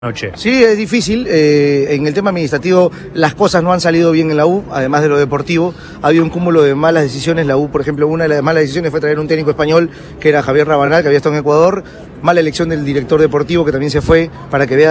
Noche. Sí, es difícil. En el tema administrativo las cosas no han salido bien en la U, además de lo deportivo. Ha habido un cúmulo de malas decisiones. La U, por ejemplo, una de las malas decisiones fue traer un técnico español, que era Javier Rabanal, que había estado en Ecuador. Mala elección del director deportivo, que también se fue, para que vea